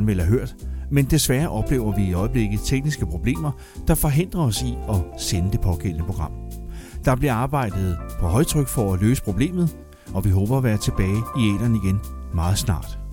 vil have hørt, men desværre oplever vi i øjeblikket tekniske problemer, der forhindrer os i at sende det pågældende program. Der bliver arbejdet på højtryk for at løse problemet, og vi håber at være tilbage i æteren igen meget snart.